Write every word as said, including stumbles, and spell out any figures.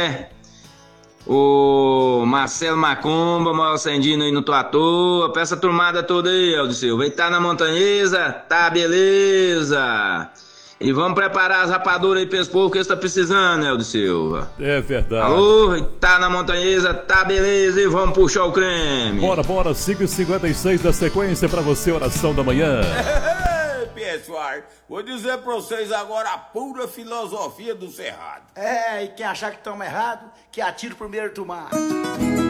O Marcelo Macumba, Maior Sandino aí no Tô à Toa, pra essa turmada toda aí, Eldio Silva. E tá na Montanhesa? Tá, beleza. E vamos preparar as rapaduras aí pra esse povo que eles estão precisando, Eldio Silva. É verdade. Alô, tá na Montanhesa? Tá, beleza. E vamos puxar o creme. Bora, bora, cinco e cinquenta e seis da sequência pra você, oração da manhã. Pessoal, vou dizer pra vocês agora a pura filosofia do Cerrado. É, e quem achar que toma errado, que atira o primeiro tomar.